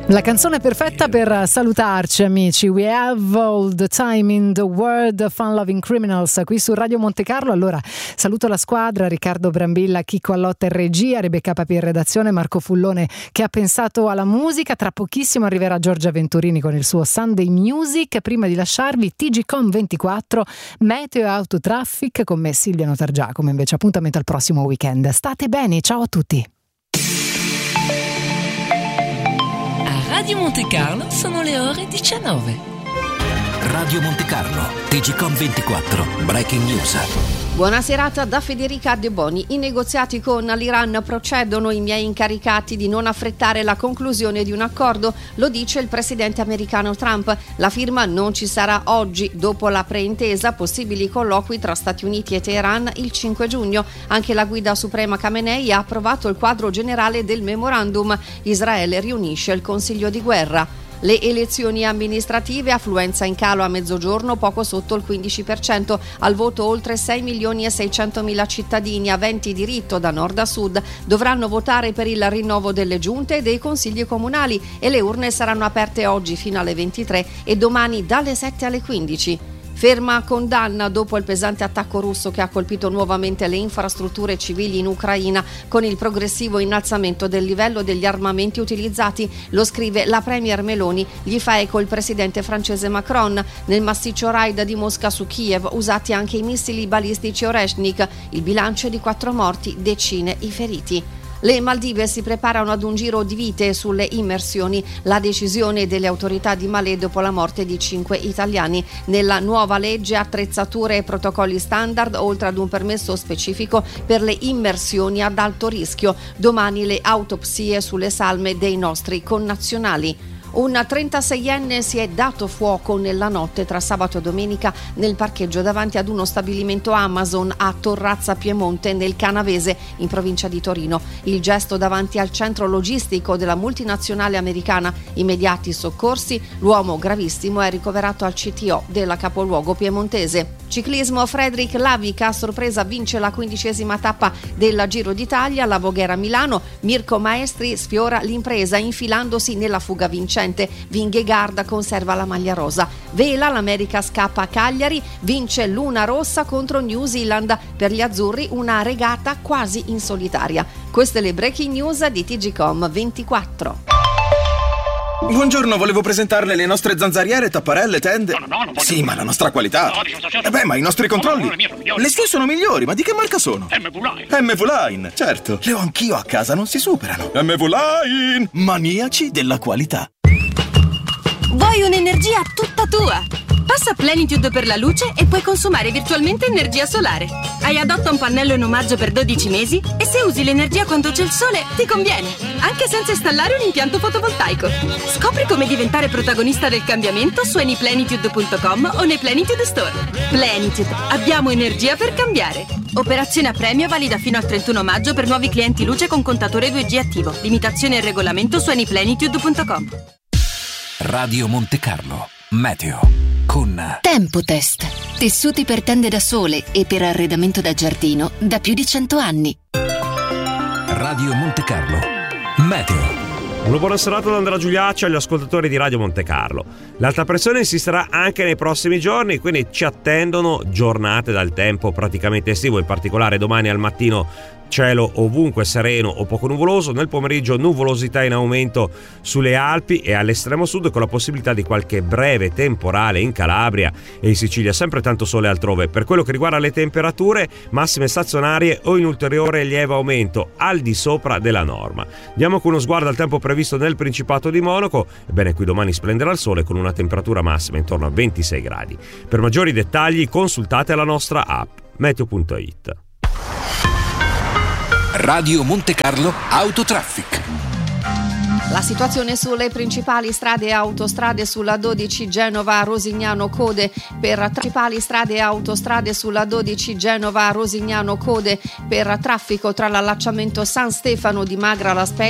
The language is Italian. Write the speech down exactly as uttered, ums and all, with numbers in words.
La canzone perfetta per salutarci, amici. We have all the time in the world, Fun Loving Criminals qui su Radio Monte Carlo. Allora saluto la squadra: Riccardo Brambilla, Chicco Allotta in regia, Rebecca Papi in redazione, Marco Fullone che ha pensato alla musica. Tra pochissimo arriverà Giorgia Venturini con il suo Sunday Music. Prima di lasciarvi T G Com ventiquattro, Meteo e Autotraffic con me Silvia Notargiacomo. Invece appuntamento al prossimo weekend. State bene, ciao a tutti. Radio Monte Carlo sono le ore diciannove. Radio Monte Carlo, T G Com ventiquattro, Breaking News. Buona serata da Federica De Boni. I negoziati con l'Iran procedono, i miei incaricati di non affrettare la conclusione di un accordo, lo dice il presidente americano Trump. La firma non ci sarà oggi, dopo la preintesa, possibili colloqui tra Stati Uniti e Teheran il cinque giugno. Anche la guida suprema Khamenei ha approvato il quadro generale del memorandum. Israele riunisce il Consiglio di guerra. Le elezioni amministrative, affluenza in calo a mezzogiorno, poco sotto il quindici per cento, al voto oltre sei milioni e seicentomila cittadini aventi diritto da nord a sud dovranno votare per il rinnovo delle giunte e dei consigli comunali e le urne saranno aperte oggi fino alle ventitré e domani dalle sette alle quindici. Ferma condanna dopo il pesante attacco russo che ha colpito nuovamente le infrastrutture civili in Ucraina con il progressivo innalzamento del livello degli armamenti utilizzati, lo scrive la premier Meloni, gli fa eco il presidente francese Macron. Nel massiccio raid di Mosca su Kiev usati anche i missili balistici Oreshnik, il bilancio è di quattro morti, decine i feriti. Le Maldive si preparano ad un giro di vite sulle immersioni, la decisione delle autorità di Malé dopo la morte di cinque italiani. Nella nuova legge attrezzature e protocolli standard, oltre ad un permesso specifico per le immersioni ad alto rischio. Domani le autopsie sulle salme dei nostri connazionali. Un trentaseienne si è dato fuoco nella notte tra sabato e domenica nel parcheggio davanti ad uno stabilimento Amazon a Torrazza Piemonte nel Canavese in provincia di Torino. Il gesto davanti al centro logistico della multinazionale americana. Immediati soccorsi, l'uomo gravissimo è ricoverato al C T O della capoluogo piemontese. Ciclismo, Frederic Lavica a sorpresa vince la quindicesima tappa del Giro d'Italia, la Voghera Milano. Mirko Maestri sfiora l'impresa infilandosi nella fuga vincente. Vingegaard conserva la maglia rosa. Vela, l'America scappa a Cagliari, vince Luna Rossa contro New Zealand. Per gli azzurri una regata quasi in solitaria. Queste le breaking news di T G Com ventiquattro. Buongiorno, volevo presentarle le nostre zanzariere, tapparelle, tende. No, no, no, non voglio. Sì, ma la nostra qualità. No, dice, certo. Eh beh, ma i nostri controlli. No, no, le mie sono migliori. Le sue sono migliori, ma di che marca sono? M V Line. M V Line, certo. Le ho anch'io a casa, non si superano. M V Line, maniaci della qualità. Vuoi un'energia tutta tua? Passa Plenitude per la luce e puoi consumare virtualmente energia solare. Hai Adotta un pannello in omaggio per dodici mesi e se usi l'energia quando c'è il sole ti conviene, anche senza installare un impianto fotovoltaico. Scopri come diventare protagonista del cambiamento su anyplenitude punto com o nei Plenitude Store. Plenitude, abbiamo energia per cambiare. Operazione a premio valida fino al trentuno maggio per nuovi clienti luce con contatore due G attivo. Limitazione e regolamento su anyplenitude punto com. Radio Monte Carlo, Meteo con Tempotest, tessuti per tende da sole e per arredamento da giardino da più di cento anni. Radio Monte Carlo, Meteo. Una buona serata da Andrea Giuliacci agli ascoltatori di Radio Monte Carlo. L'alta pressione insisterà anche nei prossimi giorni, quindi ci attendono giornate dal tempo praticamente estivo, in particolare domani al mattino cielo ovunque sereno o poco nuvoloso, nel pomeriggio nuvolosità in aumento sulle Alpi e all'estremo sud con la possibilità di qualche breve temporale in Calabria e in Sicilia, sempre tanto sole altrove. Per quello che riguarda le temperature, massime stazionarie o in ulteriore lieve aumento al di sopra della norma. Diamo con uno sguardo al tempo previsto nel Principato di Monaco. Ebbene, qui domani splenderà il sole con una temperatura massima intorno a ventisei gradi. Per maggiori dettagli consultate la nostra app meteo punto it. Radio Monte Carlo Autotraffic. La situazione sulle principali strade e autostrade: sulla dodici Genova-Rosignano code per principali strade e autostrade sulla dodici Genova-Rosignano code per traffico tra l'allacciamento San Stefano di Magra alla Spezia